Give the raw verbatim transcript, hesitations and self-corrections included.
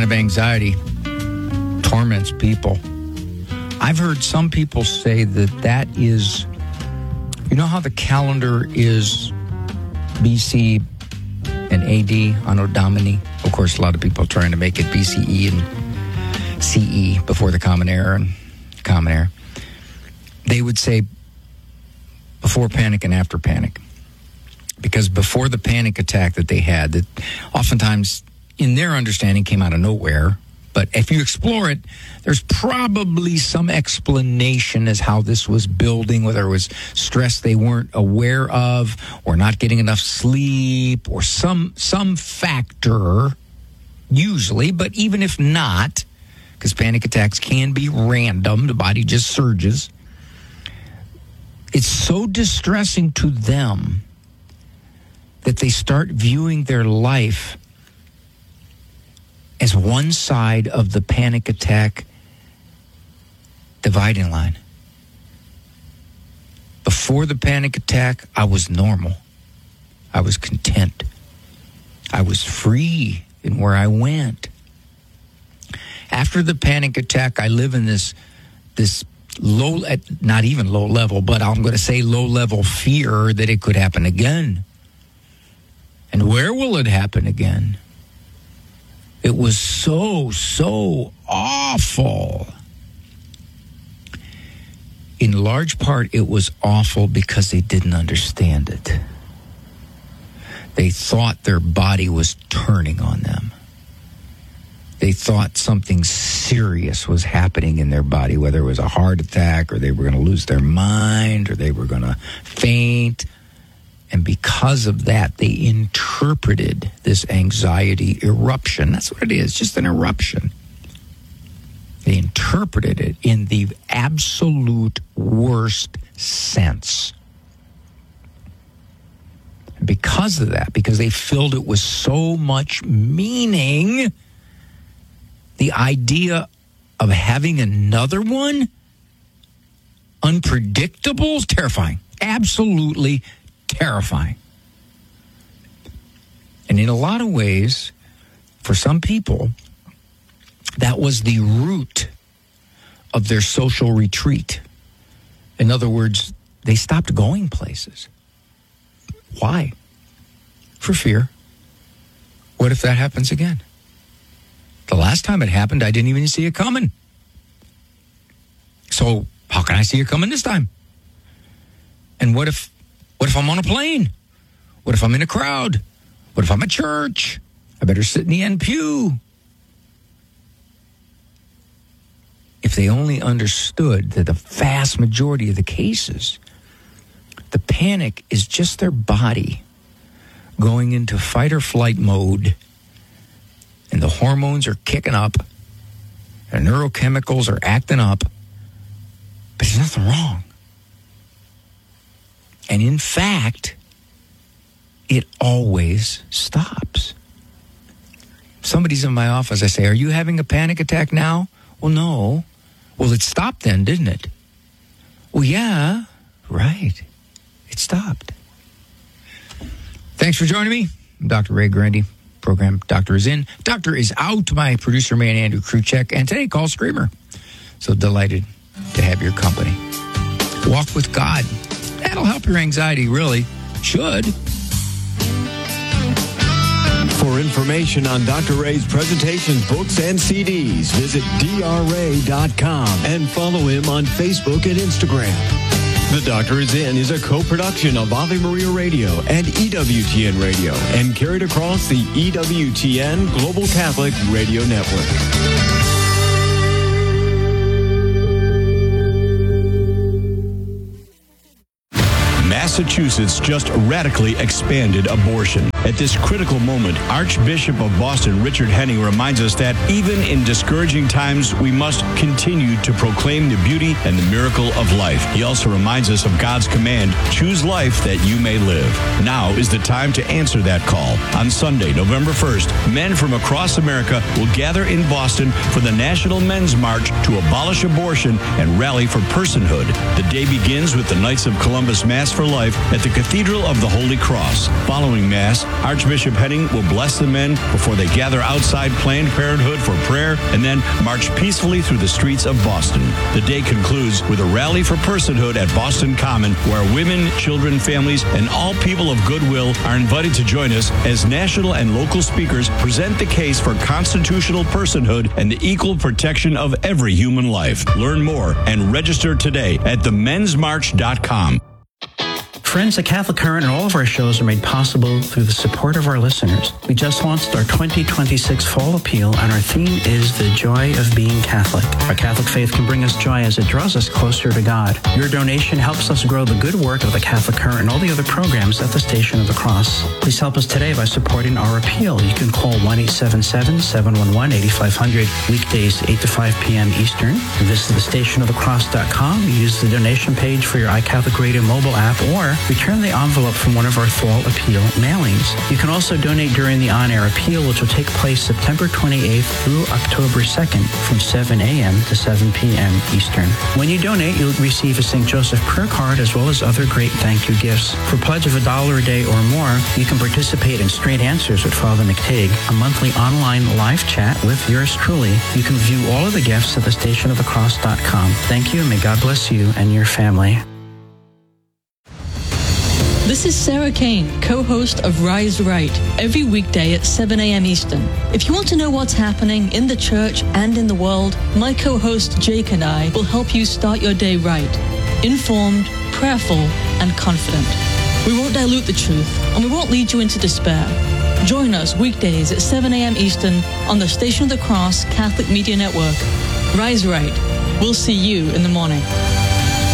kind of anxiety torments people. I've heard some people say that that is, you know how the calendar is B C and A D, Anno Domini? Of course, a lot of people are trying to make it B C E and C E before the Common Era and Common Era. They would say before panic and after panic. Because before the panic attack that they had, that oftentimes in their understanding came out of nowhere, but if you explore it, there's probably some explanation as how this was building, whether it was stress they weren't aware of, or not getting enough sleep, or some some factor, usually, but even if not, because panic attacks can be random, the body just surges, it's so distressing to them that they start viewing their life as one side of the panic attack dividing line. Before the panic attack, I was normal. I was content. I was free in where I went. After the panic attack, I live in this, this low, not even low level, but I'm going to say low level fear that it could happen again. And where will it happen again? It was so, so awful. In large part, it was awful because they didn't understand it. They thought their body was turning on them. They thought something serious was happening in their body, whether it was a heart attack or they were going to lose their mind or they were going to faint. And because of that, they interpreted this anxiety eruption. That's what it is, just an eruption. They interpreted it in the absolute worst sense. And because of that, because they filled it with so much meaning, the idea of having another one, unpredictable, is terrifying. Absolutely terrifying. And in a lot of ways, for some people, that was the root of their social retreat. In other words, they stopped going places. Why? For fear. What if that happens again? The last time it happened, I didn't even see it coming. So how can I see it coming this time? And what if What if I'm on a plane? What if I'm in a crowd? What if I'm at church? I better sit in the end pew. If they only understood that the vast majority of the cases, the panic is just their body going into fight or flight mode, and the hormones are kicking up, and neurochemicals are acting up, but there's nothing wrong. And in fact, it always stops. Somebody's in my office. I say, are you having a panic attack now? Well, no. Well, it stopped then, didn't it? Well, yeah, right. It stopped. Thanks for joining me. I'm Doctor Ray Grandy. Program Doctor is in. Doctor is out. My producer man, Andrew Kruchek. And today, call Screamer. So delighted to have your company. Walk with God. That'll help your anxiety, really. Should. For information on Doctor Ray's presentations, books, and C Ds, visit D R ray dot com and follow him on Facebook and Instagram. The Doctor is In is a co-production of Ave Maria Radio and E W T N Radio and carried across the E W T N Global Catholic Radio Network. Massachusetts just radically expanded abortion. At this critical moment, Archbishop of Boston Richard Henning reminds us that even in discouraging times, we must continue to proclaim the beauty and the miracle of life. He also reminds us of God's command, choose life that you may live. Now is the time to answer that call. On Sunday, November first, men from across America will gather in Boston for the National Men's March to abolish abortion and rally for personhood. The day begins with the Knights of Columbus Mass for Life life at the Cathedral of the Holy Cross. Following Mass, Archbishop Henning will bless the men before they gather outside Planned Parenthood for prayer and then march peacefully through the streets of Boston. The day concludes with a rally for personhood at Boston Common, where women, children, families, and all people of goodwill are invited to join us as national and local speakers present the case for constitutional personhood and the equal protection of every human life. Learn more and register today at the men's march dot com. Friends, the Catholic Current and all of our shows are made possible through the support of our listeners. We just launched our twenty twenty-six Fall Appeal, and our theme is The Joy of Being Catholic. Our Catholic faith can bring us joy as it draws us closer to God. Your donation helps us grow the good work of the Catholic Current and all the other programs at the Station of the Cross. Please help us today by supporting our appeal. You can call one eight seven seven, seven one one, eight five zero zero, weekdays eight to five p.m. Eastern. Visit the station of the cross dot com. Use the donation page for your iCatholic Radio mobile app, or return the envelope from one of our Fall Appeal mailings. You can also donate during the on-air appeal, which will take place September twenty-eighth through October second from seven a.m. to seven p.m. Eastern. When you donate, you'll receive a Saint Joseph prayer card as well as other great thank you gifts. For a pledge of a dollar a day or more, you can participate in Straight Answers with Father McTague, a monthly online live chat with yours truly. You can view all of the gifts at the station of the cross dot com. Thank you, and may God bless you and your family. This is Sarah Kane, co-host of Rise Right, every weekday at seven a.m. Eastern. If you want to know what's happening in the church and in the world, my co-host Jake and I will help you start your day right, informed, prayerful, and confident. We won't dilute the truth, and we won't lead you into despair. Join us weekdays at seven a.m. Eastern on the Station of the Cross Catholic Media Network. Rise Right. We'll see you in the morning.